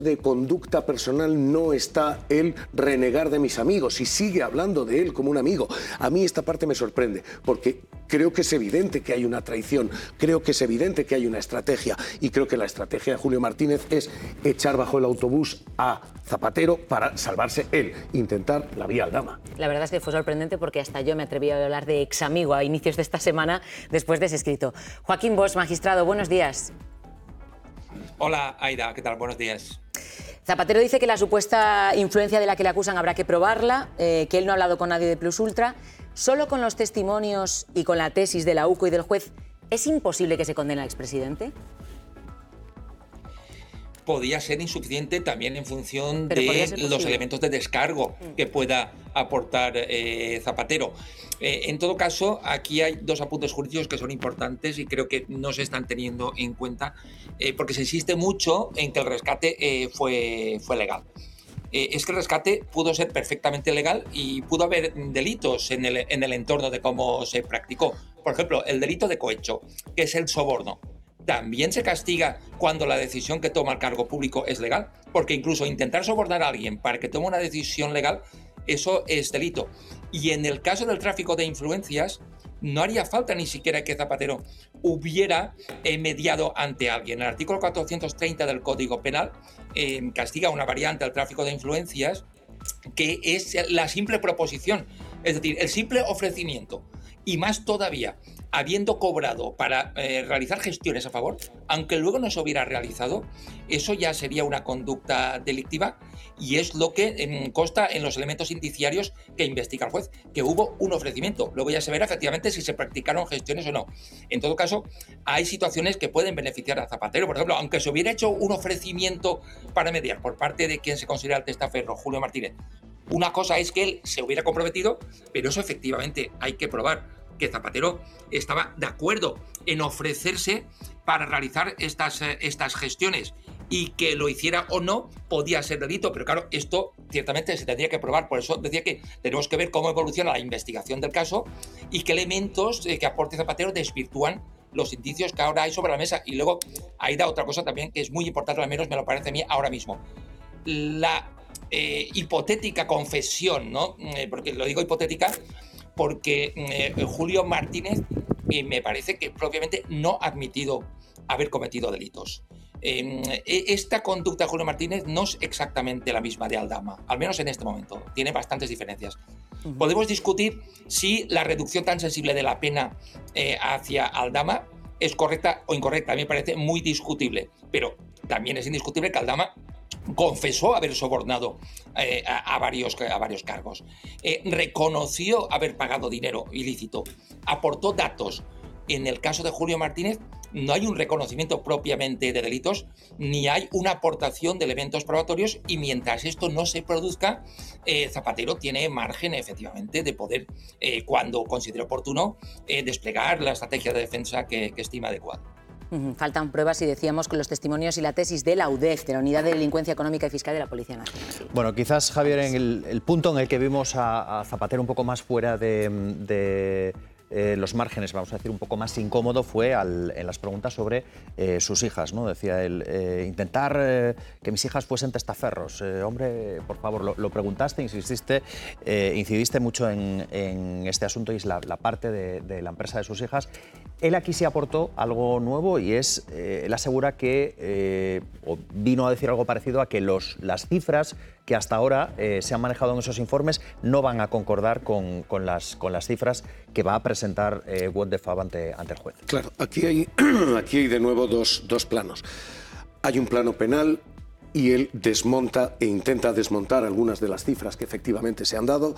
de conducta personal no está el renegar de mis amigos y sigue hablando de él como un amigo. A mí esta parte me sorprende porque creo que es evidente que hay una traición, creo que es evidente que hay una estrategia y creo que la estrategia de Julio Martínez es echar bajo el autobús a Zapatero para salvarse él, intentar la vía Aldama. La verdad es que fue sorprendente porque hasta yo me atreví a hablar de examigo a inicios de esta semana después de ese escrito. Joaquín Bosch, magistrado, buenos días. Hola, Aida, ¿qué tal? Buenos días. Zapatero dice que la supuesta influencia de la que le acusan habrá que probarla, que él no ha hablado con nadie de Plus Ultra. ¿Solo con los testimonios y con la tesis de la UCO y del juez es imposible que se condene al expresidente? Podría ser insuficiente también en función de los elementos de descargo que pueda aportar Zapatero. En todo caso, aquí hay dos apuntes jurídicos que son importantes y creo que no se están teniendo en cuenta porque se insiste mucho en que el rescate fue legal. Es que el rescate pudo ser perfectamente legal y pudo haber delitos en el entorno de cómo se practicó. Por ejemplo, el delito de cohecho, que es el soborno. También se castiga cuando la decisión que toma el cargo público es legal, porque incluso intentar sobornar a alguien para que tome una decisión legal, eso es delito. Y en el caso del tráfico de influencias, no haría falta ni siquiera que Zapatero hubiera mediado ante alguien. El artículo 430 del Código Penal castiga una variante al tráfico de influencias que es la simple proposición, es decir, el simple ofrecimiento. Y más todavía, habiendo cobrado para realizar gestiones a favor, aunque luego no se hubiera realizado, eso ya sería una conducta delictiva y es lo que consta en los elementos indiciarios que investiga el juez, que hubo un ofrecimiento. Luego ya se verá efectivamente si se practicaron gestiones o no. En todo caso, hay situaciones que pueden beneficiar a Zapatero. Por ejemplo, aunque se hubiera hecho un ofrecimiento para mediar por parte de quien se considera el testaferro, Julio Martínez, una cosa es que él se hubiera comprometido, pero eso efectivamente hay que probar que Zapatero estaba de acuerdo en ofrecerse para realizar estas gestiones y que lo hiciera o no podía ser delito, pero claro, esto ciertamente se tendría que probar. Por eso decía que tenemos que ver cómo evoluciona la investigación del caso y qué elementos que aporte Zapatero desvirtúan los indicios que ahora hay sobre la mesa. Y luego ahí da otra cosa también que es muy importante, al menos me lo parece a mí ahora mismo. La hipotética confesión, ¿no? Porque lo digo hipotética porque Julio Martínez me parece que propiamente no ha admitido haber cometido delitos. Esta conducta de Julio Martínez no es exactamente la misma de Aldama, al menos en este momento, tiene bastantes diferencias. Podemos discutir si la reducción tan sensible de la pena hacia Aldama es correcta o incorrecta. A mí me parece muy discutible, pero también es indiscutible que Aldama confesó haber sobornado a varios cargos, reconoció haber pagado dinero ilícito, aportó datos. En el caso de Julio Martínez no hay un reconocimiento propiamente de delitos, ni hay una aportación de elementos probatorios y mientras esto no se produzca, Zapatero tiene margen efectivamente de poder, cuando considere oportuno, desplegar la estrategia de defensa que estima adecuada. Faltan pruebas y decíamos con los testimonios y la tesis de la UDEF, de la Unidad de Delincuencia Económica y Fiscal de la Policía Nacional. Sí. Bueno, quizás, Javier, en el punto en el que vimos a Zapatero un poco más fuera de los márgenes, vamos a decir, un poco más incómodo, fue en las preguntas sobre sus hijas, ¿no? Decía él, intentar que mis hijas fuesen testaferros. Hombre, por favor, lo preguntaste, insististe, incidiste mucho en este asunto y es la parte de la empresa de sus hijas. Él aquí sí aportó algo nuevo y es, él asegura que, o vino a decir algo parecido a que las cifras que hasta ahora se han manejado en esos informes no van a concordar con las cifras que va a presentar What the Fab ante el juez. Claro, aquí hay de nuevo dos planos. Hay un plano penal y él desmonta e intenta desmontar algunas de las cifras que efectivamente se han dado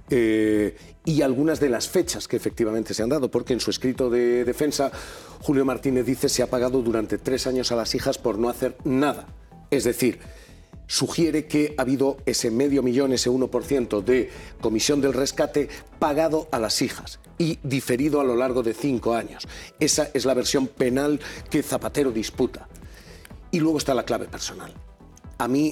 y algunas de las fechas que efectivamente se han dado, porque en su escrito de defensa Julio Martínez dice se ha pagado durante 3 años a las hijas por no hacer nada. Es decir, sugiere que ha habido ese medio millón, ese 1% de comisión del rescate pagado a las hijas y diferido a lo largo de 5 años. Esa es la versión penal que Zapatero disputa. Y luego está la clave personal. A mí,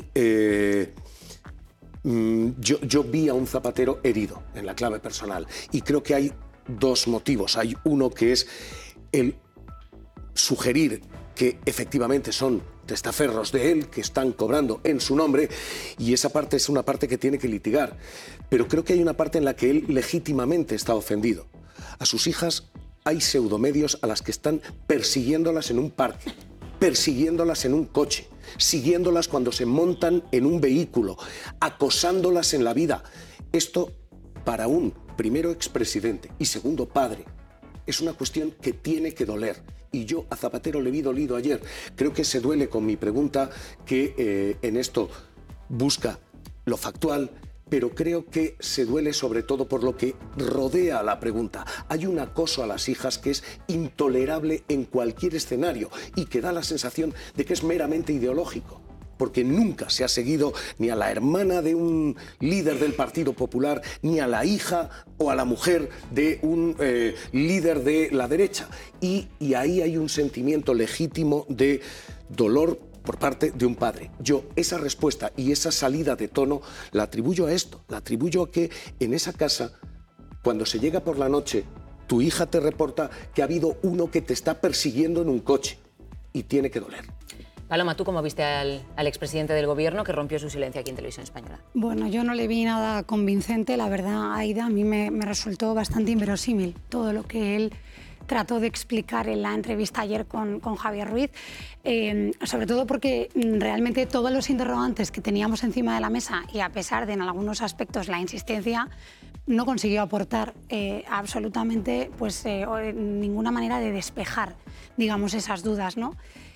yo vi a un Zapatero herido en la clave personal y creo que hay 2 motivos. Hay uno que es el sugerir que efectivamente son testaferros de él que están cobrando en su nombre, y esa parte es una parte que tiene que litigar. Pero creo que hay una parte en la que él legítimamente está ofendido. A sus hijas hay pseudomedios a las que están persiguiéndolas en un parque, persiguiéndolas en un coche, siguiéndolas cuando se montan en un vehículo, acosándolas en la vida. Esto, para un primero expresidente y segundo padre, es una cuestión que tiene que doler. Y yo a Zapatero le vi dolido ayer. Creo que se duele con mi pregunta, que en esto busca lo factual, pero creo que se duele sobre todo por lo que rodea la pregunta. Hay un acoso a las hijas que es intolerable en cualquier escenario y que da la sensación de que es meramente ideológico, porque nunca se ha seguido ni a la hermana de un líder del Partido Popular, ni a la hija o a la mujer de un líder de la derecha. Y ahí hay un sentimiento legítimo de dolor por parte de un padre. Yo esa respuesta y esa salida de tono la atribuyo a esto, la atribuyo a que en esa casa, cuando se llega por la noche, tu hija te reporta que ha habido uno que te está persiguiendo en un coche y tiene que doler. Paloma, ¿tú cómo viste al expresidente del Gobierno que rompió su silencio aquí en Televisión Española? Bueno, yo no le vi nada convincente, la verdad, Aida, a mí me resultó bastante inverosímil todo lo que él trató de explicar en la entrevista ayer con Javier Ruiz, sobre todo porque realmente todos los interrogantes que teníamos encima de la mesa, y a pesar de en algunos aspectos la insistencia, no consiguió aportar absolutamente ninguna manera de despejar, digamos, esas dudas, ¿no?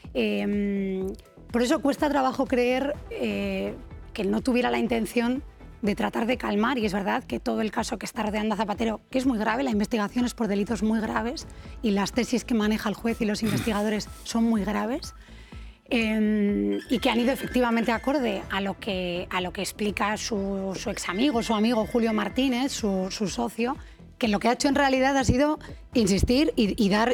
Por eso cuesta trabajo creer que él no tuviera la intención de tratar de calmar, y es verdad que todo el caso que está rodeando a Zapatero, que es muy grave, la investigación es por delitos muy graves y las tesis que maneja el juez y los investigadores son muy graves, y que han ido efectivamente acorde a lo que explica su ex amigo, su amigo Julio Martínez, su socio, que lo que ha hecho en realidad ha sido insistir y dar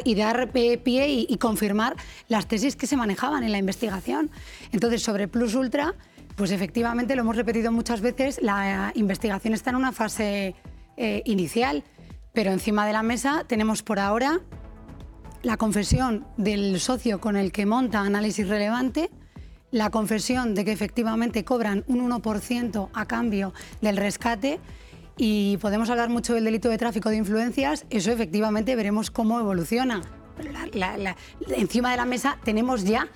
pie y confirmar las tesis que se manejaban en la investigación. Entonces, sobre Plus Ultra, pues efectivamente, lo hemos repetido muchas veces, la investigación está en una fase inicial, pero encima de la mesa tenemos por ahora la confesión del socio con el que monta Análisis Relevante, la confesión de que efectivamente cobran un 1% a cambio del rescate, y podemos hablar mucho del delito de tráfico de influencias, eso efectivamente veremos cómo evoluciona. Pero encima de la mesa tenemos ya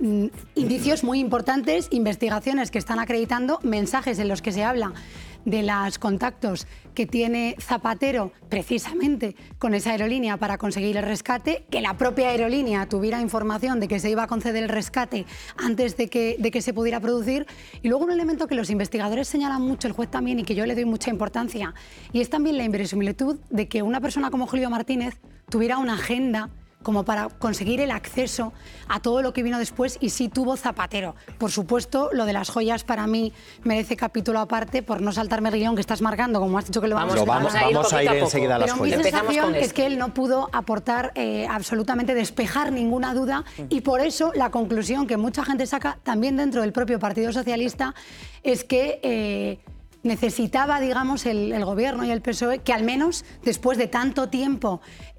indicios muy importantes, investigaciones que están acreditando, mensajes en los que se habla de los contactos que tiene Zapatero precisamente con esa aerolínea para conseguir el rescate, que la propia aerolínea tuviera información de que se iba a conceder el rescate antes de que se pudiera producir. Y luego un elemento que los investigadores señalan mucho, el juez también, y que yo le doy mucha importancia, y es también la inverosimilitud de que una persona como Julio Martínez tuviera una agenda como para conseguir el acceso a todo lo que vino después, y sí tuvo Zapatero. Por supuesto, lo de las joyas para mí merece capítulo aparte, por no saltarme el guión que estás marcando, como has dicho que lo vamos a ir enseguida a las joyas. Pero mi sensación es que él no pudo aportar absolutamente, despejar ninguna duda, y por eso la conclusión que mucha gente saca, también dentro del propio Partido Socialista, es que necesitaba, digamos, el Gobierno y el PSOE que al menos después de tanto tiempo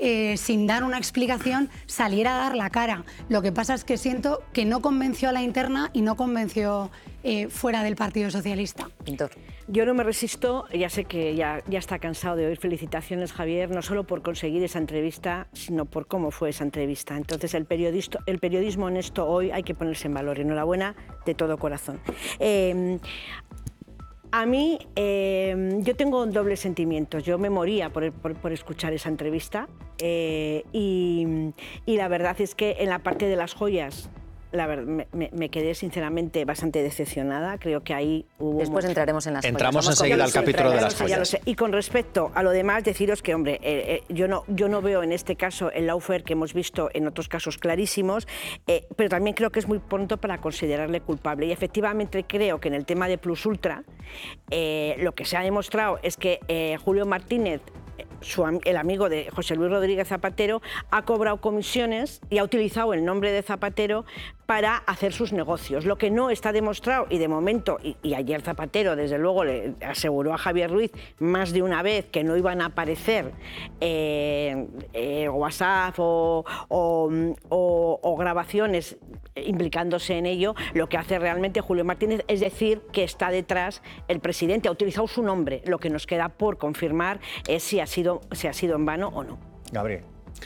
sin dar una explicación saliera a dar la cara. Lo que pasa es que siento que no convenció a la interna y no convenció fuera del Partido Socialista. Pintor. Yo no me resisto, ya sé que ya está cansado de oír felicitaciones, Javier, no solo por conseguir esa entrevista, sino por cómo fue esa entrevista. Entonces el periodismo honesto hoy hay que ponerse en valor. Enhorabuena de todo corazón. A mí, yo tengo dobles sentimientos. Yo me moría por escuchar esa entrevista, y la verdad es que en la parte de las joyas, la verdad, me quedé sinceramente bastante decepcionada. Creo que ahí hubo... Después entraremos en las joyas. Entramos enseguida al capítulo de las joyas. Ya lo sé. Y con respecto a lo demás, deciros que, hombre, yo no veo en este caso el lawfare que hemos visto en otros casos clarísimos, pero también creo que es muy pronto para considerarle culpable. Y efectivamente creo que en el tema de Plus Ultra, lo que se ha demostrado es que Julio Martínez, el amigo de José Luis Rodríguez Zapatero, ha cobrado comisiones y ha utilizado el nombre de Zapatero para hacer sus negocios. Lo que no está demostrado, y de momento, y ayer Zapatero desde luego le aseguró a Javier Ruiz más de una vez que no iban a aparecer WhatsApp o grabaciones implicándose en ello, lo que hace realmente Julio Martínez es decir que está detrás el presidente, ha utilizado su nombre. Lo que nos queda por confirmar es si ha sido en vano o no. Gabriel.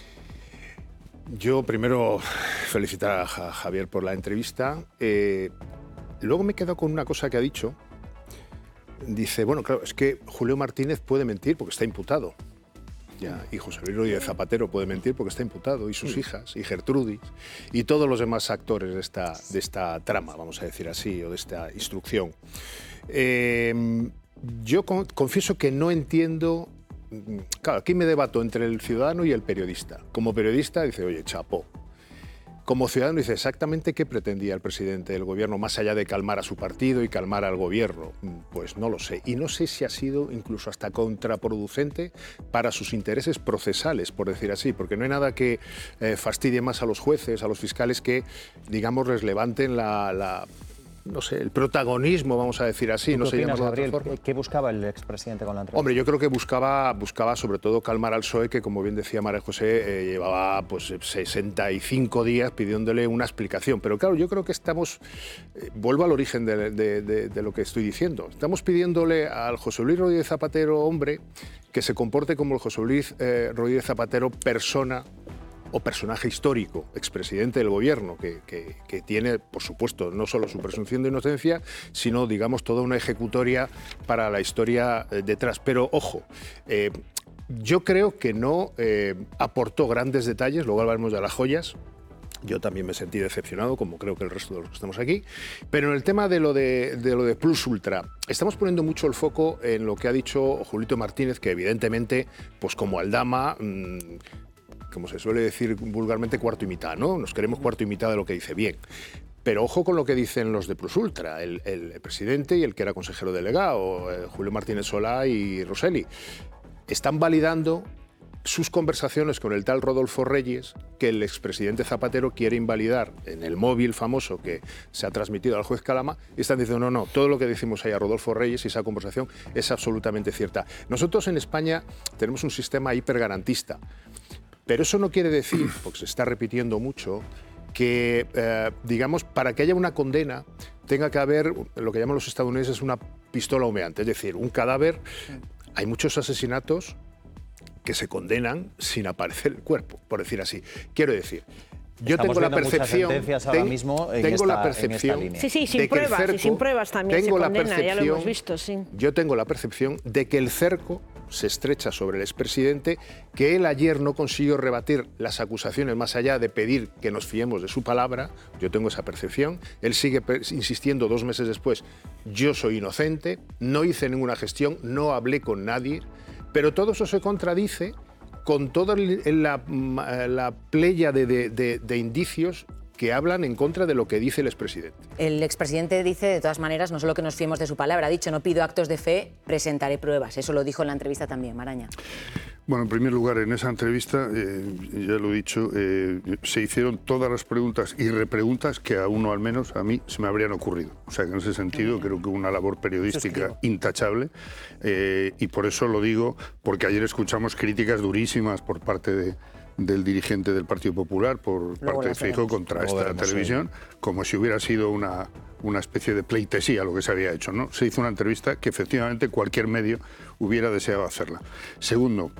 Yo primero felicitar a Javier por la entrevista. Luego me he quedado con una cosa que ha dicho. Dice, bueno, claro, es que Julio Martínez puede mentir porque está imputado. Ya, y José Luis Rodríguez Zapatero puede mentir porque está imputado, y sus hijas, y Gertrudis, y todos los demás actores de esta trama, vamos a decir así, o de esta instrucción. Yo confieso que no entiendo. Claro, aquí me debato entre el ciudadano y el periodista. Como periodista dice, oye, chapó. Como ciudadano dice, exactamente qué pretendía el presidente del gobierno, más allá de calmar a su partido y calmar al gobierno. Pues no lo sé. Y no sé si ha sido incluso hasta contraproducente para sus intereses procesales, por decir así, porque no hay nada que fastidie más a los jueces, a los fiscales, que, digamos, les levanten no sé, el protagonismo, vamos a decir así. ¿Tú no qué sé opinas, llamarlo de Gabriel? otra forma. ¿Qué buscaba el expresidente con la entrevista? Hombre, yo creo que buscaba sobre todo calmar al PSOE, que, como bien decía María José, llevaba pues 65 días pidiéndole una explicación. Pero claro, yo creo que estamos, vuelvo al origen de lo que estoy diciendo, estamos pidiéndole al José Luis Rodríguez Zapatero, hombre, que se comporte como el José Luis Rodríguez Zapatero, persona o personaje histórico, expresidente del gobierno, que tiene, por supuesto, no solo su presunción de inocencia, sino, digamos, toda una ejecutoria para la historia detrás. Pero, ojo, yo creo que no aportó grandes detalles, luego hablaremos de las joyas. Yo también me sentí decepcionado, como creo que el resto de los que estamos aquí. Pero en el tema de lo de Plus Ultra, estamos poniendo mucho el foco en lo que ha dicho Julito Martínez, que evidentemente, pues como Aldama, como se suele decir vulgarmente, cuarto y mitad, ¿no? Nos queremos cuarto y mitad de lo que dice. Bien. Pero ojo con lo que dicen los de Plus Ultra, el presidente y el que era consejero delegado, Julio Martínez Solá y Rosselli. Están validando sus conversaciones con el tal Rodolfo Reyes, que el expresidente Zapatero quiere invalidar en el móvil famoso que se ha transmitido al juez Calama, y están diciendo, no, todo lo que decimos ahí a Rodolfo Reyes y esa conversación es absolutamente cierta. Nosotros en España tenemos un sistema hipergarantista, pero eso no quiere decir, porque se está repitiendo mucho, que, digamos, para que haya una condena tenga que haber lo que llaman los estadounidenses una pistola humeante, es decir, un cadáver. Hay muchos asesinatos que se condenan sin aparecer el cuerpo, por decir así. Quiero decir, yo tengo la percepción, tengo la percepción, sí, sin pruebas, y sin pruebas también se condena, ya lo hemos visto, sí. Yo tengo la percepción de que el cerco se estrecha sobre el expresidente, que él ayer no consiguió rebatir las acusaciones más allá de pedir que nos fiemos de su palabra. Yo tengo esa percepción. Él sigue insistiendo 2 meses después, yo soy inocente, no hice ninguna gestión, no hablé con nadie, pero todo eso se contradice con toda la playa de indicios que hablan en contra de lo que dice el expresidente. El expresidente dice, de todas maneras, no solo que nos fiemos de su palabra, ha dicho, no pido actos de fe, presentaré pruebas. Eso lo dijo en la entrevista también, Maraña. Bueno, en primer lugar, en esa entrevista, ya lo he dicho, se hicieron todas las preguntas y repreguntas que a uno, al menos, a mí, se me habrían ocurrido. O sea, que en ese sentido creo que una labor periodística intachable, y por eso lo digo, porque ayer escuchamos críticas durísimas por parte del dirigente del Partido Popular, por parte de Feijóo, contra esta televisión, como si hubiera sido una especie de pleitesía lo que se había hecho, ¿no? Se hizo una entrevista que efectivamente cualquier medio hubiera deseado hacerla. Segundo,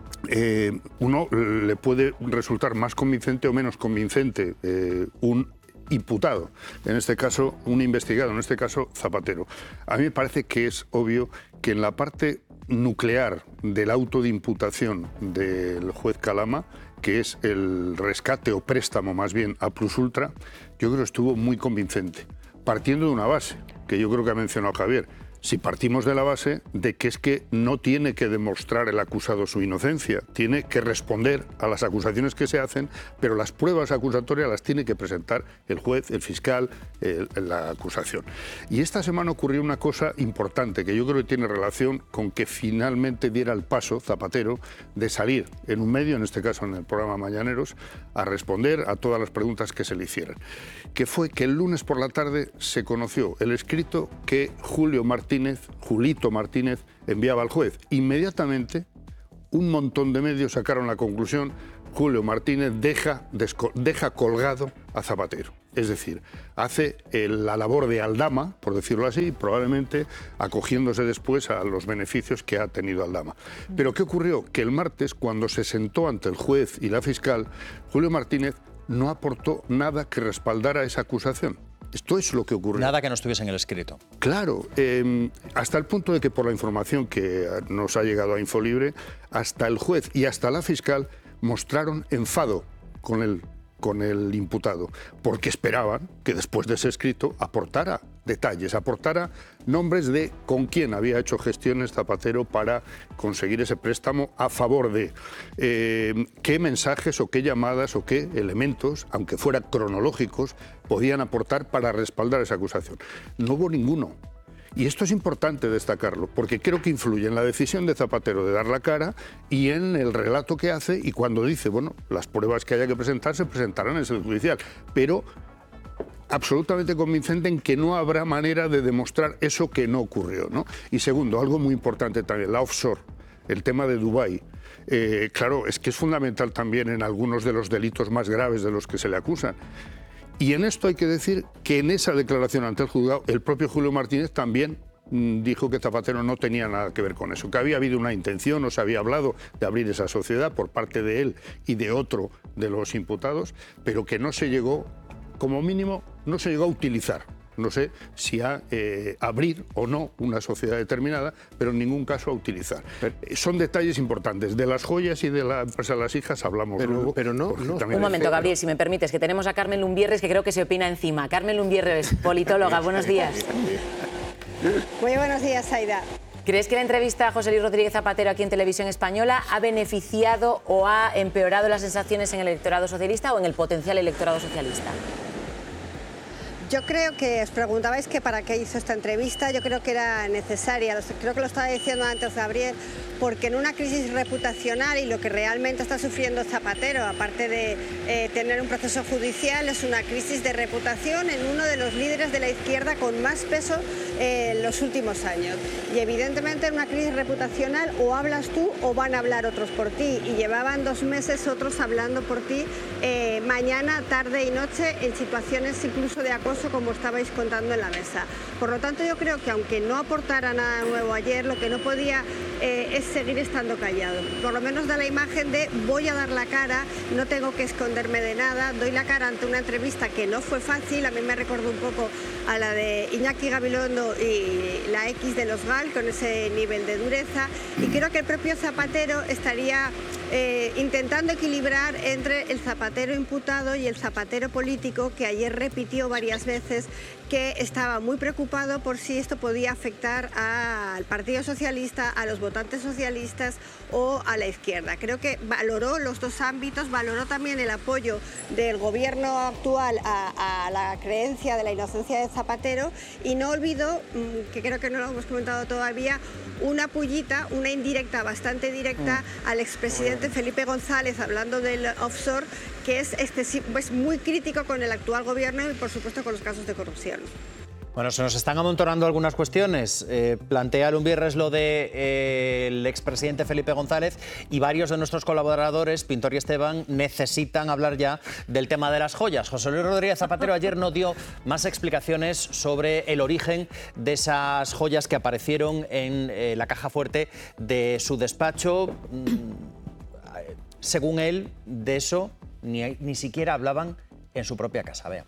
uno le puede resultar más convincente o menos convincente un imputado, en este caso un investigado, en este caso Zapatero. A mí me parece que es obvio que en la parte nuclear del auto de imputación del juez Calama, que es el rescate o préstamo más bien a Plus Ultra, yo creo que estuvo muy convincente, partiendo de una base que yo creo que ha mencionado Javier. si partimos de la base de que es que no tiene que demostrar el acusado su inocencia, tiene que responder a las acusaciones que se hacen, pero las pruebas acusatorias las tiene que presentar el juez, el fiscal, la acusación. Y esta semana ocurrió una cosa importante que yo creo que tiene relación con que finalmente diera el paso Zapatero de salir en un medio, en este caso en el programa Mañaneros, a responder a todas las preguntas que se le hicieran, que fue que el lunes por la tarde se conoció el escrito que Julito Martínez enviaba al juez. Inmediatamente un montón de medios sacaron la conclusión: Julio Martínez deja colgado a Zapatero. Es decir, hace la labor de Aldama, por decirlo así, probablemente acogiéndose después a los beneficios que ha tenido Aldama. Pero ¿qué ocurrió? Que el martes, cuando se sentó ante el juez y la fiscal, Julio Martínez no aportó nada que respaldara esa acusación. Esto es lo que ocurrió. Nada que no estuviese en el escrito. Claro, hasta el punto de que por la información que nos ha llegado a Infolibre, hasta el juez y hasta la fiscal mostraron enfado con el imputado, porque esperaban que después de ese escrito aportara detalles, aportara nombres de con quién había hecho gestiones Zapatero para conseguir ese préstamo a favor de qué mensajes o qué llamadas o qué elementos, aunque fueran cronológicos, podían aportar para respaldar esa acusación. No hubo ninguno. Y esto es importante destacarlo, porque creo que influye en la decisión de Zapatero de dar la cara y en el relato que hace, y cuando dice, bueno, las pruebas que haya que presentar se presentarán en sede judicial, pero absolutamente convincente en que no habrá manera de demostrar eso que no ocurrió, ¿no? Y segundo, algo muy importante también, la offshore, el tema de Dubái. Claro, es que es fundamental también en algunos de los delitos más graves de los que se le acusan. Y en esto hay que decir que en esa declaración ante el juzgado, el propio Julio Martínez también dijo que Zapatero no tenía nada que ver con eso, que había habido una intención, o se había hablado de abrir esa sociedad por parte de él y de otro de los imputados, pero que no se llegó, como mínimo, no se llegó a utilizar. No sé si a abrir o no una sociedad determinada, pero en ningún caso a utilizar. Son detalles importantes. De las joyas y de la empresa de las hijas hablamos luego. Pero no. Un momento, Gabriel, si me permites, que tenemos a Carmen Lumbierres, que creo que se opina encima. Carmen Lumbierres, politóloga, buenos días. Muy buenos días, Aida. ¿Crees que la entrevista a José Luis Rodríguez Zapatero aquí en Televisión Española ha beneficiado o ha empeorado las sensaciones en el electorado socialista o en el potencial electorado socialista? Yo creo que os preguntabais que para qué hizo esta entrevista. Yo creo que era necesaria, creo que lo estaba diciendo antes Gabriel, porque en una crisis reputacional y lo que realmente está sufriendo Zapatero, aparte de tener un proceso judicial, es una crisis de reputación en uno de los líderes de la izquierda con más peso en los últimos años. Y evidentemente en una crisis reputacional o hablas tú o van a hablar otros por ti. Y llevaban 2 meses otros hablando por ti mañana, tarde y noche en situaciones incluso de acoso, como estabais contando en la mesa. Por lo tanto, yo creo que aunque no aportara nada nuevo ayer, lo que no podía es seguir estando callado. Por lo menos da la imagen de voy a dar la cara, no tengo que esconderme de nada, doy la cara ante una entrevista que no fue fácil. A mí me recordó un poco a la de Iñaki Gabilondo y la X de los GAL, con ese nivel de dureza. Y creo que el propio Zapatero estaría intentando equilibrar entre el Zapatero imputado y el Zapatero político, que ayer repitió varias veces que estaba muy preocupado por si esto podía afectar al Partido Socialista, a los votantes socialistas o a la izquierda. Creo que valoró los dos ámbitos, valoró también el apoyo del gobierno actual a la creencia de la inocencia de Zapatero y no olvidó, que creo que no lo hemos comentado todavía, una pullita, una indirecta bastante directa al expresidente Felipe González, hablando del offshore, que es muy crítico con el actual gobierno y por supuesto con los casos de corrupción. Bueno, se nos están amontonando algunas cuestiones. Plantea Lumbierres lo del expresidente Felipe González y varios de nuestros colaboradores, Pintor y Esteban, necesitan hablar ya del tema de las joyas. José Luis Rodríguez Zapatero ayer no dio más explicaciones sobre el origen de esas joyas que aparecieron en la caja fuerte de su despacho. Según él, de eso ni siquiera hablaban en su propia casa. Vean.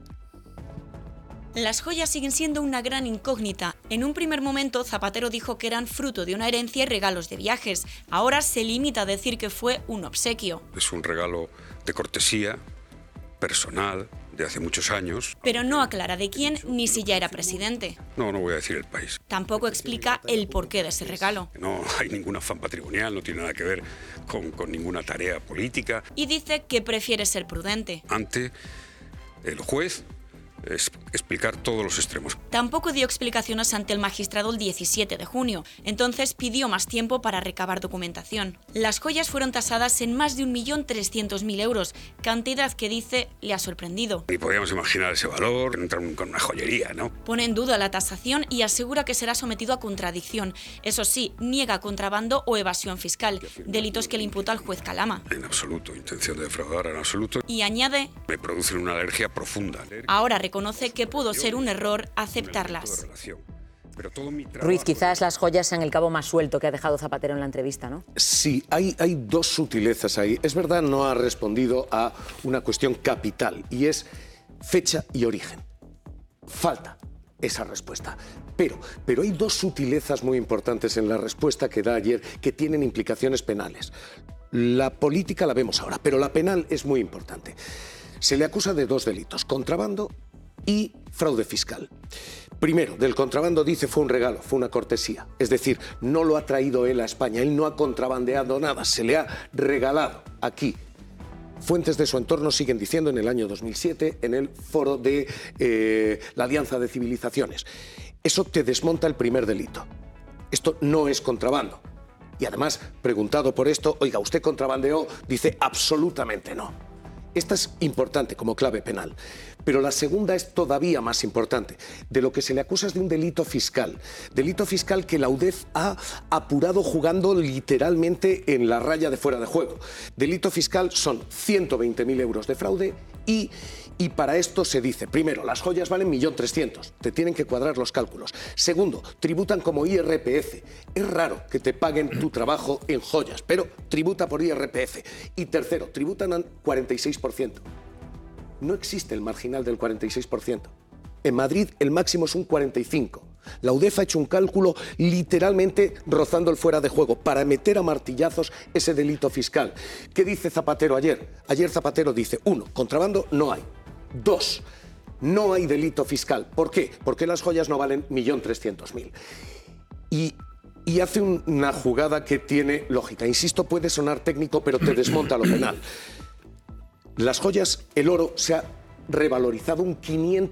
Las joyas siguen siendo una gran incógnita. En un primer momento, Zapatero dijo que eran fruto de una herencia y regalos de viajes. Ahora se limita a decir que fue un obsequio. Es un regalo de cortesía, personal, de hace muchos años. Pero no aclara de quién ni si ya era presidente. No voy a decir el país. Tampoco explica el porqué de ese regalo. No hay ningún afán patrimonial, no tiene nada que ver con ninguna tarea política. Y dice que prefiere ser prudente. Ante el juez, explicar todos los extremos. Tampoco dio explicaciones ante el magistrado el 17 de junio. Entonces pidió más tiempo para recabar documentación. Las joyas fueron tasadas en más de 1.300.000 euros, cantidad que dice le ha sorprendido. Ni podíamos imaginar ese valor, entrar con una joyería, ¿no? Pone en duda la tasación y asegura que será sometido a contradicción. Eso sí, niega contrabando o evasión fiscal, delitos que le imputa al juez Calama. En absoluto, intención de defraudar en absoluto. Y añade: me producen una alergia profunda. Ahora reconoce que pudo ser un error aceptarlas. Ruiz, quizás las joyas sean el cabo más suelto que ha dejado Zapatero en la entrevista, ¿no? Sí, hay dos sutilezas ahí. Es verdad, no ha respondido a una cuestión capital, y es fecha y origen. Falta esa respuesta. Pero hay dos sutilezas muy importantes en la respuesta que da ayer que tienen implicaciones penales. La política la vemos ahora, pero la penal es muy importante. Se le acusa de dos delitos: contrabando y fraude fiscal. Primero, del contrabando dice fue un regalo, fue una cortesía. Es decir, no lo ha traído él a España, él no ha contrabandeado nada, se le ha regalado aquí. Fuentes de su entorno siguen diciendo en el año 2007, en el foro de la Alianza de Civilizaciones. Eso te desmonta el primer delito. Esto no es contrabando. Y además, preguntado por esto, oiga, ¿usted contrabandeó? Dice absolutamente no. Esta es importante como clave penal, pero la segunda es todavía más importante. De lo que se le acusa es de un delito fiscal que la UDEF ha apurado jugando literalmente en la raya de fuera de juego. Delito fiscal son 120.000 euros de fraude y para esto se dice, primero, las joyas valen 1.300.000, te tienen que cuadrar los cálculos. Segundo, tributan como IRPF. Es raro que te paguen tu trabajo en joyas, pero tributa por IRPF. Y tercero, tributan al 46%. No existe el marginal del 46%. En Madrid el máximo es un 45%. La UDEF ha hecho un cálculo literalmente rozando el fuera de juego para meter a martillazos ese delito fiscal. ¿Qué dice Zapatero ayer? Ayer Zapatero dice, 1, contrabando no hay. 2, no hay delito fiscal. ¿Por qué? Porque las joyas no valen 1.300.000. Y hace una jugada que tiene lógica. Insisto, puede sonar técnico, pero te desmonta lo penal. Las joyas, el oro se ha revalorizado un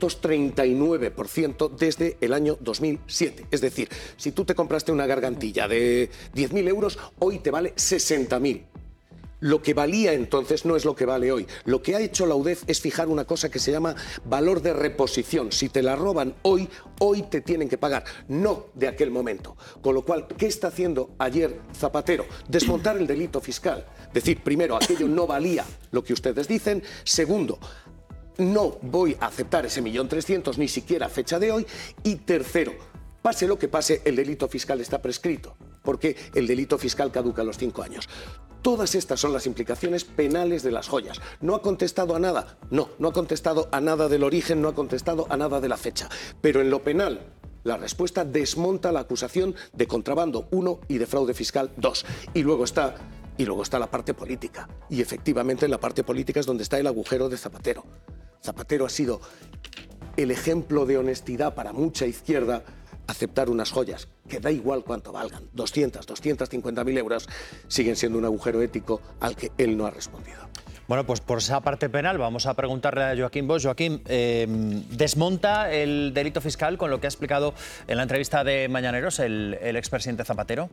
539% desde el año 2007. Es decir, si tú te compraste una gargantilla de 10.000 euros, hoy te vale 60.000. Lo que valía entonces no es lo que vale hoy. Lo que ha hecho la UDEF es fijar una cosa que se llama valor de reposición. Si te la roban hoy te tienen que pagar, no de aquel momento. Con lo cual, ¿qué está haciendo ayer Zapatero? Desmontar el delito fiscal. Decir, primero, aquello no valía lo que ustedes dicen. Segundo, no voy a aceptar ese 1.300.000 ni siquiera a fecha de hoy. Y tercero, pase lo que pase, el delito fiscal está prescrito, porque el delito fiscal caduca a los 5 años. Todas estas son las implicaciones penales de las joyas. ¿No ha contestado a nada? No ha contestado a nada del origen, no ha contestado a nada de la fecha. Pero en lo penal, la respuesta desmonta la acusación de contrabando 1 y de fraude fiscal 2. Y luego está la parte política. Y efectivamente en la parte política es donde está el agujero de Zapatero. Zapatero ha sido el ejemplo de honestidad para mucha izquierda. Aceptar unas joyas, que da igual cuánto valgan, 250.000 euros, siguen siendo un agujero ético al que él no ha respondido. Bueno, pues por esa parte penal vamos a preguntarle a Joaquín Boix. Joaquín, ¿desmonta el delito fiscal con lo que ha explicado en la entrevista de Mañaneros el expresidente Zapatero?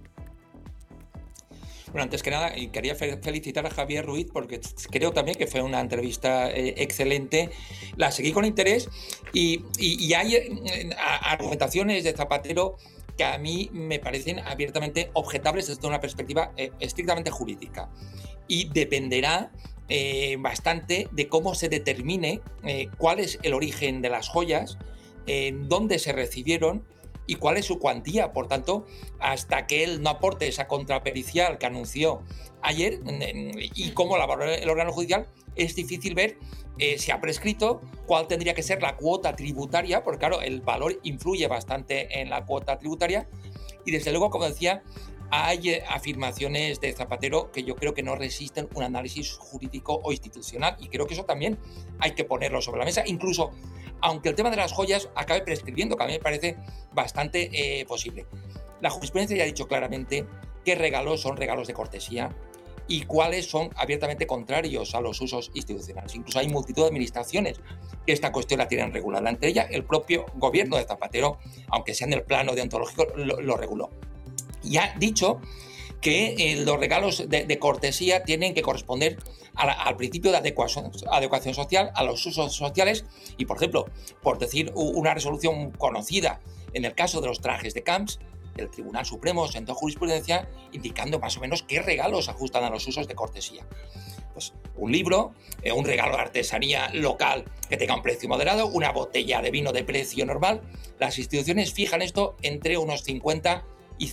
Bueno, antes que nada, quería felicitar a Javier Ruiz porque creo también que fue una entrevista excelente. La seguí con interés y hay argumentaciones de Zapatero que a mí me parecen abiertamente objetables desde una perspectiva estrictamente jurídica. Y dependerá bastante de cómo se determine cuál es el origen de las joyas, dónde se recibieron y cuál es su cuantía. Por tanto, hasta que él no aporte esa contrapericial que anunció ayer y cómo la valora el órgano judicial, es difícil ver si ha prescrito, cuál tendría que ser la cuota tributaria, porque claro, el valor influye bastante en la cuota tributaria y desde luego, como decía, hay afirmaciones de Zapatero que yo creo que no resisten un análisis jurídico o institucional, y creo que eso también hay que ponerlo sobre la mesa, incluso aunque el tema de las joyas acabe prescribiendo, que a mí me parece bastante posible. La jurisprudencia ya ha dicho claramente qué regalos son regalos de cortesía y cuáles son abiertamente contrarios a los usos institucionales. Incluso hay multitud de administraciones que esta cuestión la tienen regulada. Entre ellas, el propio gobierno de Zapatero, aunque sea en el plano deontológico, lo reguló. Y ha dicho que los regalos de cortesía tienen que corresponder al principio de adecuación social, a los usos sociales, y, por ejemplo, por decir una resolución conocida, en el caso de los trajes de camps, el Tribunal Supremo sentó jurisprudencia indicando más o menos qué regalos ajustan a los usos de cortesía. Pues un libro, un regalo de artesanía local que tenga un precio moderado, una botella de vino de precio normal. Las instituciones fijan esto entre unos 50 y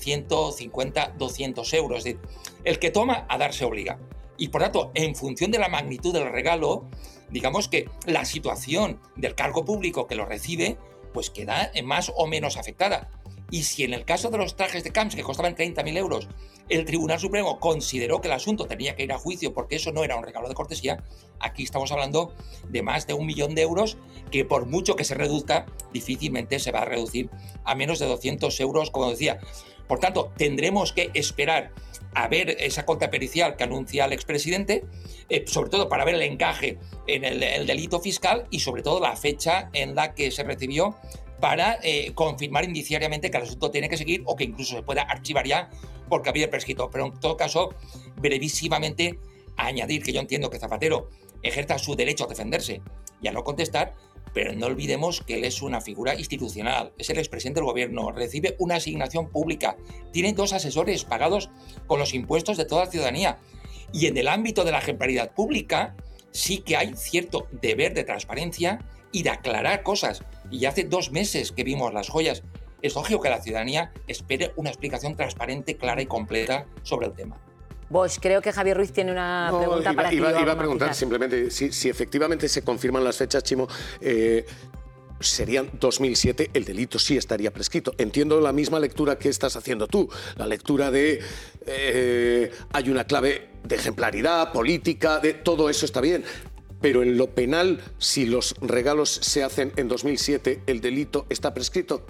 150, 200 euros. Es decir, el que toma a dar se obliga. Y por tanto, en función de la magnitud del regalo, digamos que la situación del cargo público que lo recibe, pues queda más o menos afectada. Y si en el caso de los trajes de camps, que costaban 30.000 euros, el Tribunal Supremo consideró que el asunto tenía que ir a juicio porque eso no era un regalo de cortesía, aquí estamos hablando de más de 1 millón de euros, que por mucho que se reduzca, difícilmente se va a reducir a menos de 200 euros, como decía. Por tanto, tendremos que esperar a ver esa cuenta pericial que anuncia el expresidente, sobre todo para ver el encaje en el delito fiscal y sobre todo la fecha en la que se recibió, para confirmar indiciariamente que el asunto tiene que seguir o que incluso se pueda archivar ya porque había prescrito. Pero en todo caso, brevísimamente, añadir que yo entiendo que Zapatero ejerza su derecho a defenderse y a no contestar, pero no olvidemos que él es una figura institucional, es el expresidente del gobierno, recibe una asignación pública, tiene 2 asesores pagados con los impuestos de toda la ciudadanía, y en el ámbito de la ejemplaridad pública sí que hay cierto deber de transparencia y de aclarar cosas. Y hace 2 meses que vimos las joyas. Es lógico que la ciudadanía espere una explicación transparente, clara y completa sobre el tema. Bosch, creo que Javier Ruiz tiene una pregunta para ti. Iba a preguntar simplemente si efectivamente se confirman las fechas, Chimo, serían 2007, el delito sí estaría prescrito. Entiendo la misma lectura que estás haciendo tú, la lectura de hay una clave de ejemplaridad, política, de todo eso está bien. Pero en lo penal, si los regalos se hacen en 2007, ¿el delito está prescrito?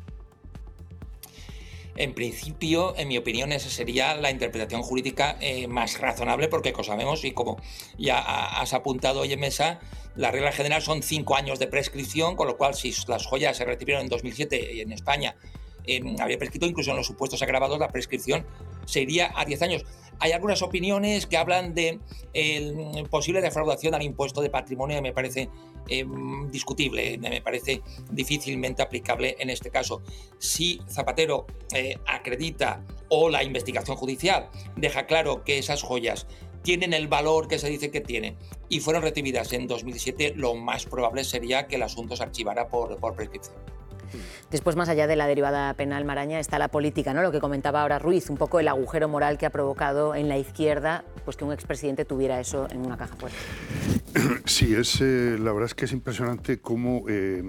En principio, en mi opinión, esa sería la interpretación jurídica más razonable, porque, como sabemos, y como ya has apuntado hoy en mesa, la regla general son 5 años de prescripción, con lo cual, si las joyas se recibieron en 2007 en España, habría prescrito. Incluso en los supuestos agravados la prescripción se iría a 10 años. Hay algunas opiniones que hablan de posible defraudación al impuesto de patrimonio, que me parece discutible, me parece difícilmente aplicable en este caso. Si Zapatero acredita o la investigación judicial deja claro que esas joyas tienen el valor que se dice que tienen y fueron recibidas en 2007, lo más probable sería que el asunto se archivara por prescripción. Después, más allá de la derivada penal, Maraña, está la política, ¿no? Lo que comentaba ahora Ruiz, un poco el agujero moral que ha provocado en la izquierda pues que un expresidente tuviera eso en una caja fuerte. Sí, la verdad es que es impresionante cómo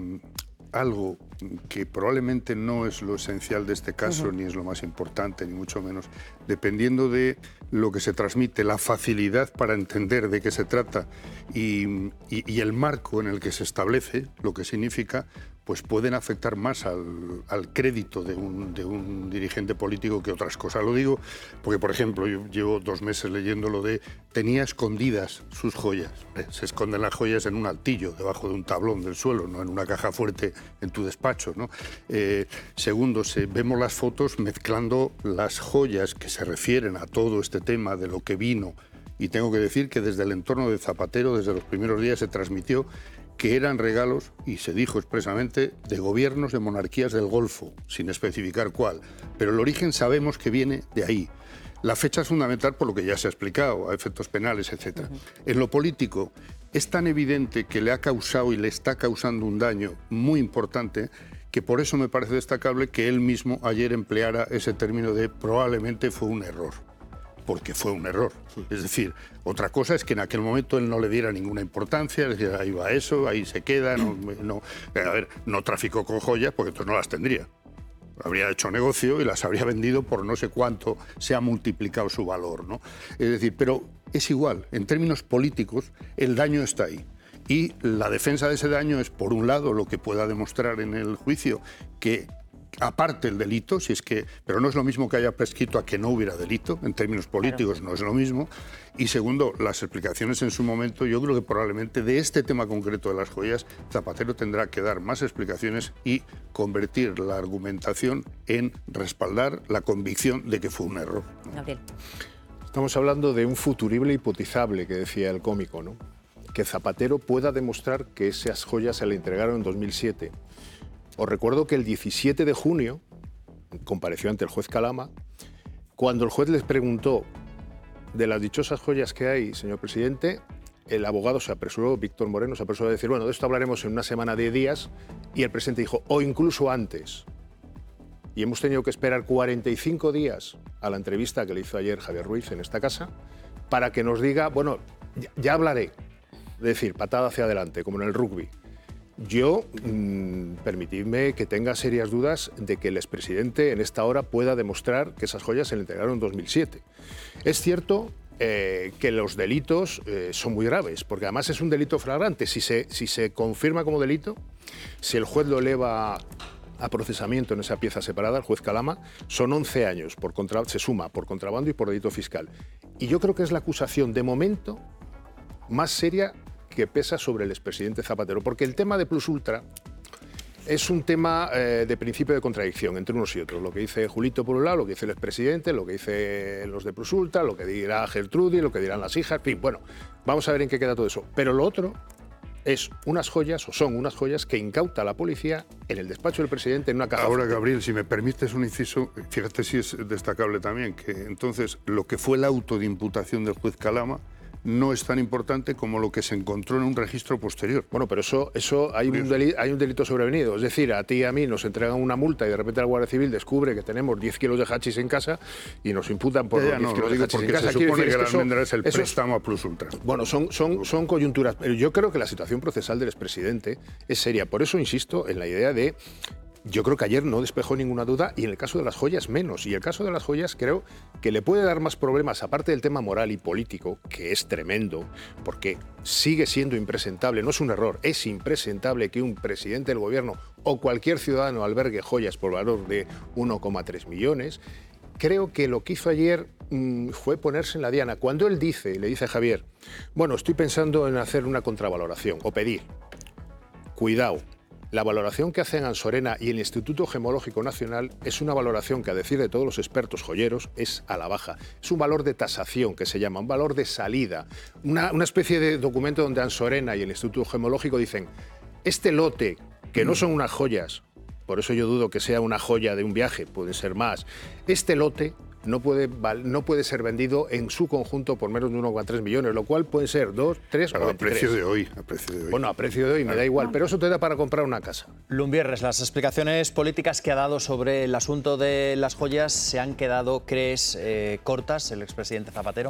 algo que probablemente no es lo esencial de este caso, ni es lo más importante, ni mucho menos, dependiendo de lo que se transmite, la facilidad para entender de qué se trata y el marco en el que se establece, lo que significa, pues pueden afectar más al crédito de un dirigente político que otras cosas. Lo digo porque, por ejemplo, yo llevo 2 meses leyendo lo de tenía escondidas sus joyas. Se esconden las joyas en un altillo, debajo de un tablón del suelo, no en una caja fuerte en tu despacho, ¿no? Segundo, vemos las fotos mezclando las joyas que se refieren a todo este tema de lo que vino. Y tengo que decir que desde el entorno de Zapatero, desde los primeros días, se transmitió que eran regalos, y se dijo expresamente, de gobiernos de monarquías del Golfo, sin especificar cuál. Pero el origen sabemos que viene de ahí. La fecha es fundamental por lo que ya se ha explicado, a efectos penales, etc. En lo político, es tan evidente que le ha causado y le está causando un daño muy importante que por eso me parece destacable que él mismo ayer empleara ese término de probablemente fue un error. Porque fue un error. Es decir, otra cosa es que en aquel momento él no le diera ninguna importancia, es decir, ahí va eso, ahí se queda, no traficó con joyas, porque entonces no las tendría. habría hecho negocio y las habría vendido por no sé cuánto se ha multiplicado su valor, ¿no? Es decir, pero es igual, en términos políticos el daño está ahí. Y la defensa de ese daño es, por un lado, lo que pueda demostrar en el juicio que aparte el delito, si es que, pero no es lo mismo que haya prescrito a que no hubiera delito, en términos políticos no es lo mismo. Y segundo, las explicaciones en su momento, yo creo que probablemente de este tema concreto de las joyas, Zapatero tendrá que dar más explicaciones y convertir la argumentación en respaldar la convicción de que fue un error. Gabriel. Estamos hablando de un futurible hipotizable, que decía el cómico, ¿no? Que Zapatero pueda demostrar que esas joyas se le entregaron en 2007. Os recuerdo que el 17 de junio compareció ante el juez Calama, cuando el juez les preguntó de las dichosas joyas que hay, señor presidente, el abogado se apresuró, Víctor Moreno se apresuró a decir, bueno, de esto hablaremos en una semana, 10 días, y el presidente dijo, o incluso antes. Y hemos tenido que esperar 45 días a la entrevista que le hizo ayer Javier Ruiz en esta casa, para que nos diga, bueno, ya hablaré, es decir, patada hacia adelante, como en el rugby. Yo, permitidme que tenga serias dudas de que el expresidente en esta hora pueda demostrar que esas joyas se le entregaron en 2007. Es cierto que los delitos son muy graves, porque además es un delito flagrante. Si se confirma como delito, si el juez lo eleva a procesamiento en esa pieza separada, el juez Calama, son 11 años, se suma por contrabando y por delito fiscal. Y yo creo que es la acusación, de momento, más seria que pesa sobre el expresidente Zapatero, porque el tema de Plus Ultra es un tema de principio de contradicción entre unos y otros. Lo que dice Julito por un lado, lo que dice el expresidente, lo que dicen los de Plus Ultra, lo que dirá Gertrudis, lo que dirán las hijas, en fin, bueno, vamos a ver en qué queda todo eso. Pero lo otro es unas joyas, o son unas joyas, que incauta la policía en el despacho del presidente en una caja. Ahora, Gabriel, si me permites un inciso, fíjate si es destacable también, que entonces lo que fue el auto de imputación del juez Calama no es tan importante como lo que se encontró en un registro posterior. Bueno, pero eso hay un delito sobrevenido. Es decir, a ti y a mí nos entregan una multa y de repente la Guardia Civil descubre que tenemos 10 kilos de hachís en casa y nos imputan por los 10 kilos de hachís en casa. Se supone que la almendra es el préstamo a Plus Ultra. Bueno, son coyunturas. Pero yo creo que la situación procesal del expresidente es seria. Por eso insisto en la idea de... Yo creo que ayer no despejó ninguna duda y en el caso de las joyas menos. Y el caso de las joyas creo que le puede dar más problemas, aparte del tema moral y político, que es tremendo, porque sigue siendo impresentable, no es un error, es impresentable que un presidente del gobierno o cualquier ciudadano albergue joyas por valor de 1,3 millones. Creo que lo que hizo ayer fue ponerse en la diana. Cuando él dice, le dice a Javier, bueno, estoy pensando en hacer una contravaloración o pedir, cuidado. La valoración que hacen Ansorena y el Instituto Gemológico Nacional es una valoración que, a decir de todos los expertos joyeros, es a la baja. Es un valor de tasación, que se llama, un valor de salida. Una especie de documento donde Ansorena y el Instituto Gemológico dicen, este lote, que no son unas joyas, por eso yo dudo que sea una joya de un viaje, pueden ser más, este lote no puede ser vendido en su conjunto por menos de 1,3 millones, lo cual puede ser 2, 3 o 23. A precio de hoy. Bueno, a precio de hoy me da igual, pero eso te da para comprar una casa. Lumbierres, las explicaciones políticas que ha dado sobre el asunto de las joyas se han quedado, ¿crees, cortas el expresidente Zapatero?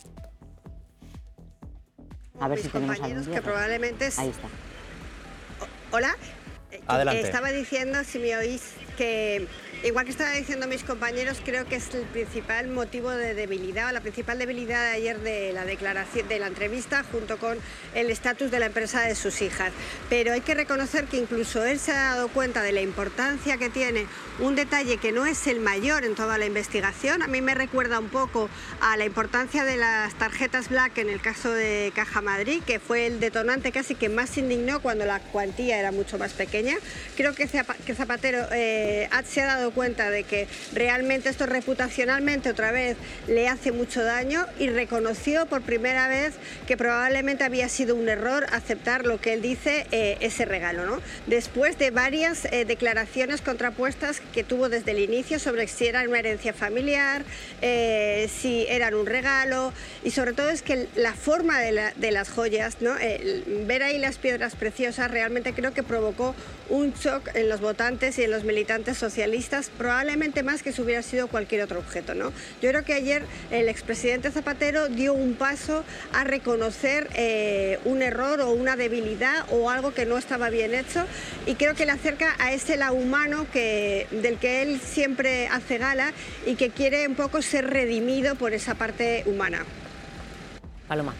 A ver si tenemos compañeros que probablemente... Ahí está. Hola. Adelante. Estaba diciendo, si me oís, que igual que estaba diciendo mis compañeros, creo que es el principal motivo de debilidad, o la principal debilidad de ayer de la declaración, de la entrevista, junto con el estatus de la empresa de sus hijas. Pero hay que reconocer que incluso él se ha dado cuenta de la importancia que tiene un detalle que no es el mayor en toda la investigación. A mí me recuerda un poco a la importancia de las tarjetas Black en el caso de Caja Madrid, que fue el detonante casi que más indignó cuando la cuantía era mucho más pequeña. Creo que Zapatero se ha dado cuenta de que realmente esto reputacionalmente otra vez le hace mucho daño y reconoció por primera vez que probablemente había sido un error aceptar lo que él dice, ese regalo, ¿no? Después de varias declaraciones contrapuestas que tuvo desde el inicio sobre si eran una herencia familiar, si eran un regalo, y sobre todo es que la forma de las joyas, ¿no? Ver ahí las piedras preciosas realmente creo que provocó un shock en los votantes y en los militantes votantes socialistas, probablemente más que si hubiera sido cualquier otro objeto, ¿no? Yo creo que ayer el expresidente Zapatero dio un paso a reconocer un error o una debilidad o algo que no estaba bien hecho, y creo que le acerca a ese lado humano del que él siempre hace gala y que quiere un poco ser redimido por esa parte humana. Paloma.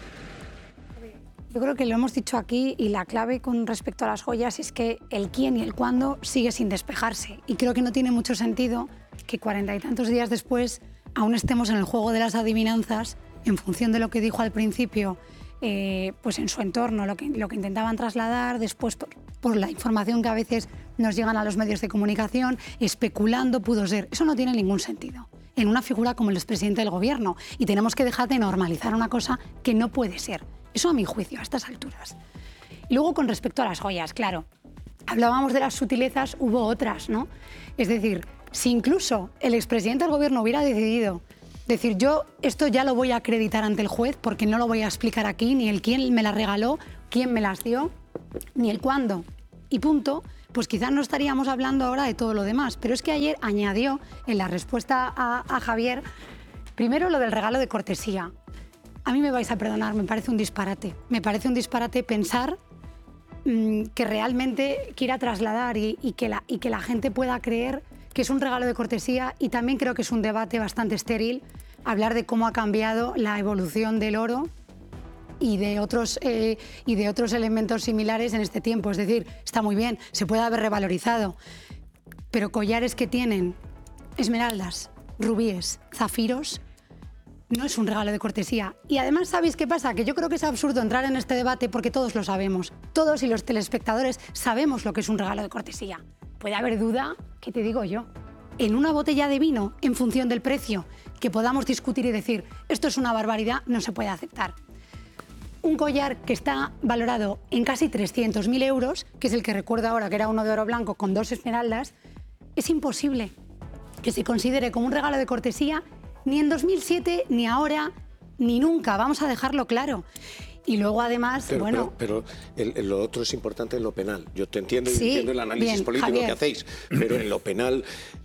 Yo creo que lo hemos dicho aquí, y la clave con respecto a las joyas es que el quién y el cuándo sigue sin despejarse, y creo que no tiene mucho sentido que 40 y tantos días después aún estemos en el juego de las adivinanzas en función de lo que dijo al principio, pues en su entorno, lo que intentaban trasladar, después por la información que a veces nos llegan a los medios de comunicación, especulando pudo ser. Eso no tiene ningún sentido en una figura como el expresidente del gobierno, y tenemos que dejar de normalizar una cosa que no puede ser. Eso a mi juicio, a estas alturas. Y luego con respecto a las joyas, claro, hablábamos de las sutilezas, hubo otras, ¿no? Es decir, si incluso el expresidente del gobierno hubiera decidido decir, yo esto ya lo voy a acreditar ante el juez porque no lo voy a explicar aquí, ni el quién me las regaló, quién me las dio, ni el cuándo, y punto, pues quizás no estaríamos hablando ahora de todo lo demás. Pero es que ayer añadió en la respuesta a Javier, primero lo del regalo de cortesía. A mí me vais a perdonar, me parece un disparate. Me parece un disparate pensar que realmente quiera trasladar y que la gente pueda creer que es un regalo de cortesía, y también creo que es un debate bastante estéril hablar de cómo ha cambiado la evolución del oro y de otros elementos similares en este tiempo. Es decir, está muy bien, se puede haber revalorizado, pero collares que tienen esmeraldas, rubíes, zafiros, no es un regalo de cortesía. Y además, ¿sabéis qué pasa? Que yo creo que es absurdo entrar en este debate porque todos lo sabemos. Todos, y los telespectadores sabemos lo que es un regalo de cortesía. Puede haber duda, ¿qué te digo yo? En una botella de vino, en función del precio, que podamos discutir y decir, esto es una barbaridad, no se puede aceptar. Un collar que está valorado en casi 300.000 euros, que es el que recuerdo ahora, que era uno de oro blanco con 2 esmeraldas, es imposible que se considere como un regalo de cortesía, ni en 2007, ni ahora, ni nunca. Vamos a dejarlo claro. Y luego, además, Pero lo otro es importante en lo penal. Yo te entiendo y sí, entiendo el análisis bien, político Javier, que hacéis, pero en lo penal,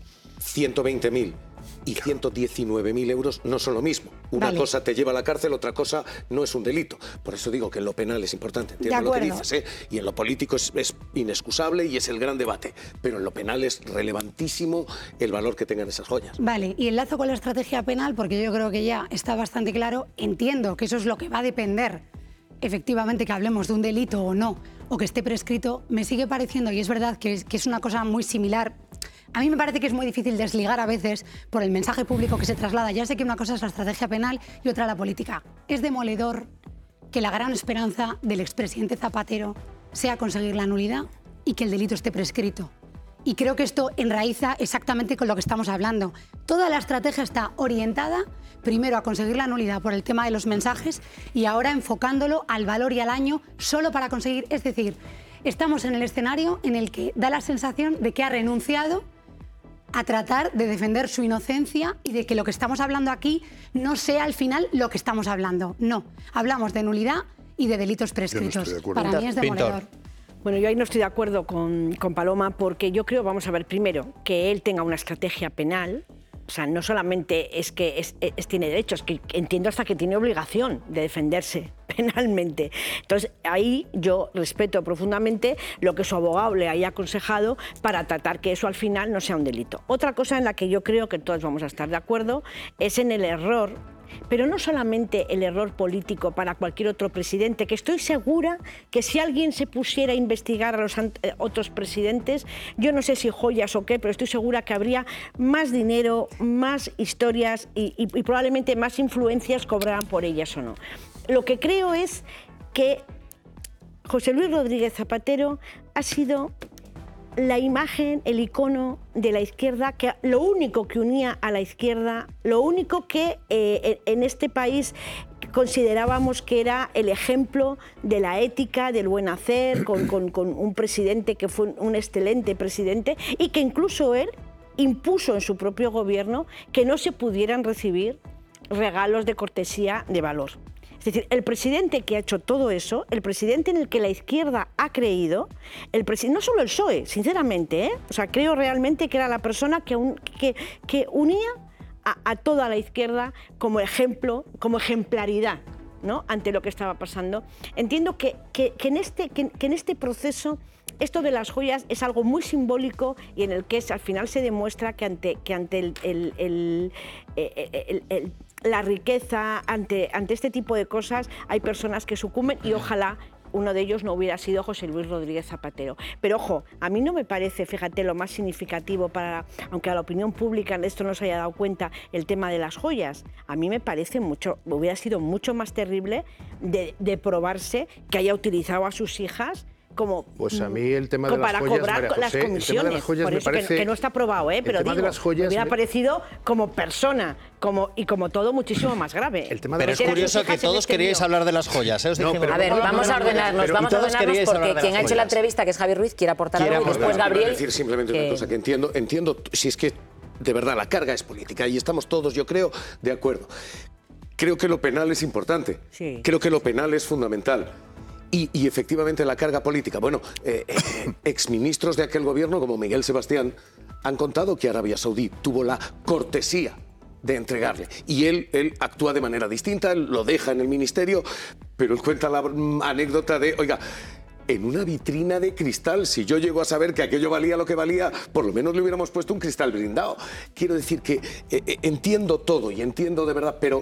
120.000 y 119.000 euros no son lo mismo. Una cosa te lleva a la cárcel, otra cosa no es un delito. Por eso digo que en lo penal es importante, entiendo lo que dices, ¿eh? Y en lo político es inexcusable y es el gran debate. Pero en lo penal es relevantísimo el valor que tengan esas joyas. Vale, y enlazo con la estrategia penal, porque yo creo que ya está bastante claro. Entiendo que eso es lo que va a depender, efectivamente, que hablemos de un delito o no, o que esté prescrito. Me sigue pareciendo, y es verdad que es una cosa muy similar. A mí me parece que es muy difícil desligar a veces por el mensaje público que se traslada. Ya sé que una cosa es la estrategia penal y otra la política. Es demoledor que la gran esperanza del expresidente Zapatero sea conseguir la nulidad y que el delito esté prescrito. Y creo que esto enraiza exactamente con lo que estamos hablando. Toda la estrategia está orientada primero a conseguir la nulidad por el tema de los mensajes y ahora enfocándolo al valor y al año solo para conseguir. Es decir, estamos en el escenario en el que da la sensación de que ha renunciado a tratar de defender su inocencia y de que lo que estamos hablando aquí no sea al final lo que estamos hablando. No, hablamos de nulidad y de delitos prescritos. Para mí es demoledor. Bueno, yo ahí no estoy de acuerdo con Paloma, porque yo creo, vamos a ver, primero, que él tenga una estrategia penal. O sea, no solamente es que tiene derechos, que entiendo hasta que tiene obligación de defenderse penalmente. Entonces, ahí yo respeto profundamente lo que su abogado le haya aconsejado para tratar que eso al final no sea un delito. Otra cosa en la que yo creo que todos vamos a estar de acuerdo es en el error, pero no solamente el error político para cualquier otro presidente, que estoy segura que si alguien se pusiera a investigar a los otros presidentes, yo no sé si joyas o qué, pero estoy segura que habría más dinero, más historias y probablemente más influencias cobraran por ellas o no. Lo que creo es que José Luis Rodríguez Zapatero ha sido la imagen, el icono de la izquierda, que lo único que unía a la izquierda, lo único que en este país considerábamos que era el ejemplo de la ética, del buen hacer, con un presidente que fue un excelente presidente y que incluso él impuso en su propio gobierno que no se pudieran recibir regalos de cortesía de valor. Es Es decir, el presidente que ha hecho todo eso, el presidente en el que la izquierda ha creído, no solo el PSOE, sinceramente, o sea, creo realmente que era la persona que unía a toda la izquierda como ejemplo, como ejemplaridad, ¿no?, ante lo que estaba pasando. Entiendo que en este proceso esto de las joyas es algo muy simbólico y en el que al final se demuestra que ante la riqueza, ante este tipo de cosas, hay personas que sucumben y ojalá uno de ellos no hubiera sido José Luis Rodríguez Zapatero. Pero ojo, a mí no me parece, fíjate, lo más significativo aunque a la opinión pública esto no se haya dado cuenta, el tema de las joyas. A mí me parece hubiera sido mucho más terrible de probarse que haya utilizado a sus hijas como pues a mí el tema de las para joyas, cobrar María José, las comisiones. El tema de las joyas por eso me parece, que no está probado, pero digo, de las joyas me hubiera parecido como persona como todo muchísimo más grave. El tema de pero es curioso que todos queríais hablar de las joyas. Os dijimos, a ver, vamos a ordenarnos porque quien ha hecho la entrevista, que es Javier Ruiz, quiere aportar algo y después Gabriel. Quiero decir simplemente una cosa, que entiendo, si es que de verdad la carga es política y estamos todos, yo creo, de acuerdo. Creo que lo penal es importante, sí. Creo que lo penal es fundamental. Y efectivamente la carga política. Bueno, exministros de aquel gobierno, como Miguel Sebastián, han contado que Arabia Saudí tuvo la cortesía de entregarle. Y él actúa de manera distinta, él lo deja en el ministerio, pero él cuenta la anécdota de, oiga, en una vitrina de cristal, si yo llego a saber que aquello valía lo que valía, por lo menos le hubiéramos puesto un cristal blindado. Quiero decir que entiendo todo y entiendo de verdad, pero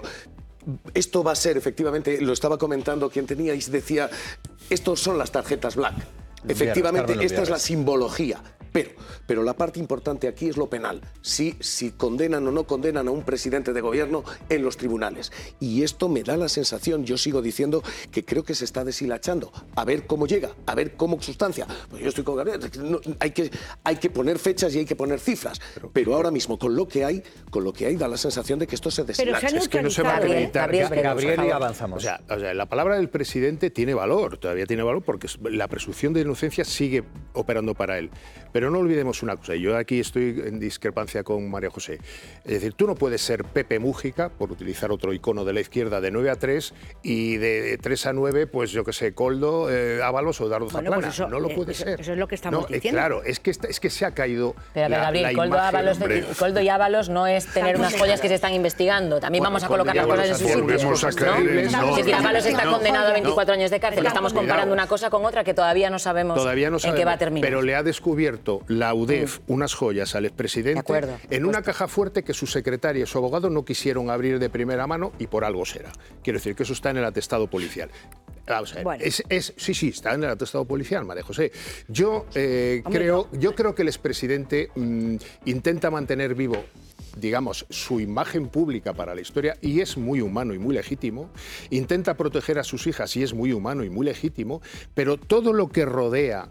esto va a ser, efectivamente, lo estaba comentando quien teníais, decía, estos son las tarjetas black. Efectivamente, esta es la simbología. Pero la parte importante aquí es lo penal. Si condenan o no condenan a un presidente de gobierno en los tribunales. Y esto me da la sensación, yo sigo diciendo, que creo que se está deshilachando. A ver cómo llega, a ver cómo sustancia. Pues yo estoy con Gabriel, no, hay que poner fechas y hay que poner cifras. Pero ahora mismo, con lo que hay, da la sensación de que esto se deshilacha. Es que no se va a permitir. Gabriel, y avanzamos. O sea, la palabra del presidente tiene valor, todavía tiene valor, porque la presunción de inocencia sigue operando para él. Pero no olvidemos una cosa, yo aquí estoy en discrepancia con María José. Es decir, tú no puedes ser Pepe Mújica, por utilizar otro icono de la izquierda, de 9 a 3, y de 3 a 9, pues yo qué sé, Koldo, Ábalos o Dardo Zaplana. Pues eso, no lo puede ser. Eso es lo que estamos diciendo. Claro, es que se ha caído. Pero Gabriel, Koldo y Ábalos no es tener unas joyas que se están investigando. También vamos a colocar las cosas en su sitio. Es decir, Ábalos está condenado a 24 años de cárcel. Estamos comparando una cosa con otra que todavía no sabemos en qué va a terminar. Pero le ha descubierto la UDEF unas joyas al expresidente en una caja fuerte que su secretaria y su abogado no quisieron abrir de primera mano y por algo será. Quiero decir que eso está en el atestado policial. Vamos a ver, bueno. Sí, está en el atestado policial, María José. Yo creo que el expresidente intenta mantener vivo, digamos, su imagen pública para la historia, y es muy humano y muy legítimo. Intenta proteger a sus hijas y es muy humano y muy legítimo, pero todo lo que rodea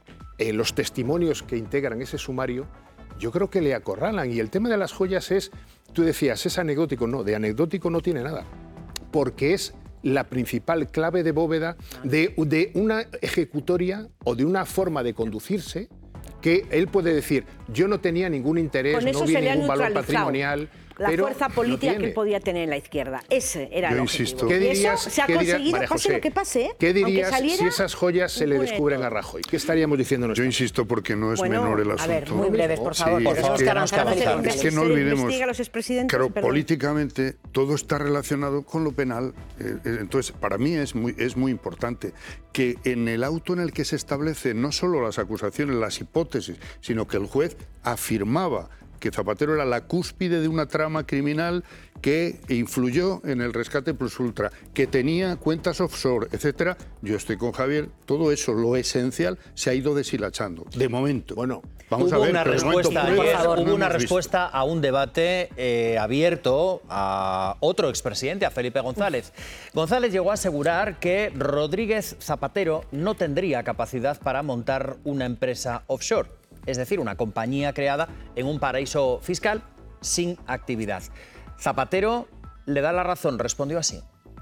los testimonios que integran ese sumario, yo creo que le acorralan. Y el tema de las joyas es, tú decías, es anecdótico. No, de anecdótico no tiene nada, porque es la principal clave de bóveda de una ejecutoria o de una forma de conducirse que él puede decir, yo no tenía ningún interés, no vi ningún valor patrimonial. La fuerza política que él podía tener en la izquierda. Ese era el objetivo. ¿Qué dirías, se ha conseguido, pase lo que pase. ¿Qué dirías si esas joyas se le descubren a Rajoy? ¿Qué estaríamos diciendo nosotros? Yo insisto porque no es menor el asunto. A ver, muy breves, por favor. Es que no olvidemos, pero políticamente todo está relacionado con lo penal. Entonces, para mí es muy importante que en el auto en el que se establecen no solo las acusaciones, las hipótesis, sino que el juez afirmaba que Zapatero era la cúspide de una trama criminal que influyó en el rescate plus ultra, que tenía cuentas offshore, etcétera. Yo estoy con Javier, todo eso, lo esencial, se ha ido deshilachando. De momento. Bueno, vamos a ver. Hubo una respuesta a un debate abierto a otro expresidente, a Felipe González. González llegó a asegurar que Rodríguez Zapatero no tendría capacidad para montar una empresa offshore. Es decir, una compañía creada en un paraíso fiscal sin actividad. Zapatero le da la razón, respondió así.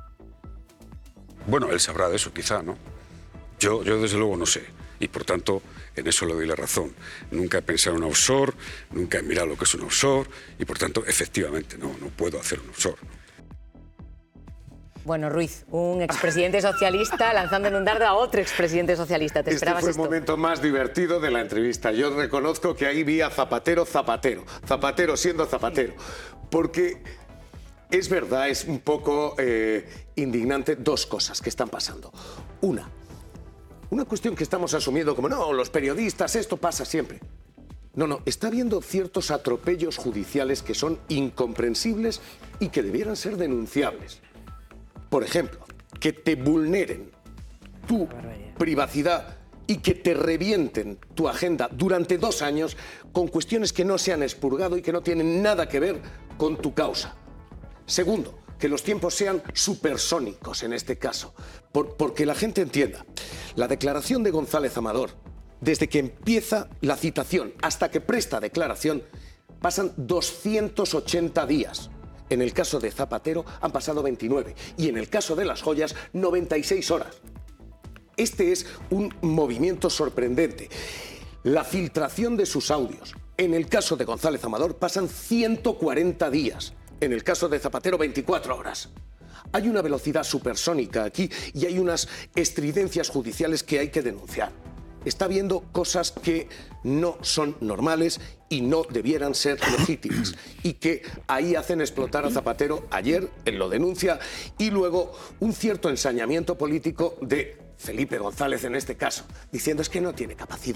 Bueno, él sabrá de eso, quizá, ¿no? Yo desde luego no sé, y por tanto en eso le doy la razón. Nunca he pensado en un offshore, nunca he mirado lo que es un offshore, y por tanto, efectivamente, no puedo hacer un offshore. Bueno, Ruiz, un expresidente socialista lanzándole un dardo a otro expresidente socialista. ¿Te esperabas Este fue esto? el momento más divertido de la entrevista. Yo reconozco que ahí vi a Zapatero siendo Zapatero. Porque es verdad, es un poco indignante dos cosas que están pasando. Una cuestión que estamos asumiendo como, no, los periodistas, esto pasa siempre. No, está habiendo ciertos atropellos judiciales que son incomprensibles y que debieran ser denunciables. Por ejemplo, que te vulneren tu privacidad y que te revienten tu agenda durante 2 años con cuestiones que no se han expurgado y que no tienen nada que ver con tu causa. Segundo, que los tiempos sean supersónicos en este caso, porque la gente entienda. La declaración de González Amador, desde que empieza la citación hasta que presta declaración, pasan 280 días. En el caso de Zapatero han pasado 29 y en el caso de las joyas 96 horas. Este es un movimiento sorprendente. La filtración de sus audios. En el caso de González Amador pasan 140 días. En el caso de Zapatero 24 horas. Hay una velocidad supersónica aquí y hay unas estridencias judiciales que hay que denunciar. Está viendo cosas que no son normales y no debieran ser legítimas y que ahí hacen explotar a Zapatero. Ayer él lo denuncia y luego un cierto ensañamiento político de Felipe González en este caso, diciendo es que no tiene capacidad.